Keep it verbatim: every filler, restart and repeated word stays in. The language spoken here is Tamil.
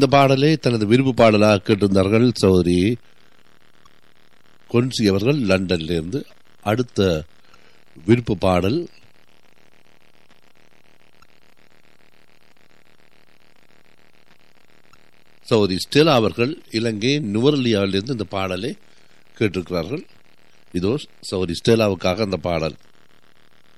இந்த பாடலை தனது விருப்பு பாடலாக கேட்டிருந்தார்கள் சௌதரி கொன்சி அவர்கள் லண்டனிலிருந்து. அடுத்த விருப்பு பாடல் சௌதரி ஸ்டெலா அவர்கள் இலங்கை நுவரெலியாவிலிருந்து இந்த பாடலை கேட்டிருக்கிறார்கள். இதோ சௌதரி ஸ்டெலாவுக்காக அந்த பாடல்.